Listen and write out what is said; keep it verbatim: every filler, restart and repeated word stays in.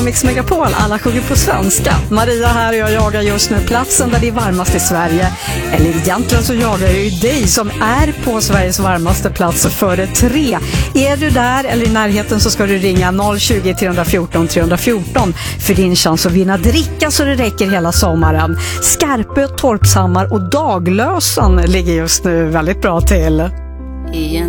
Mix Megapol, alla sjunger på svenska. Maria här och jag jagar just nu platsen där det är varmast i Sverige. Eller egentligen så jagar jag ju dig som är på Sveriges varmaste plats före tre. Är du där eller i närheten så ska du ringa noll tjugo, tre fjorton, tre fjorton för din chans att vinna dricka så det räcker hela sommaren. Skarpö, Torpshammar och Daglösen ligger just nu väldigt bra till. Igen.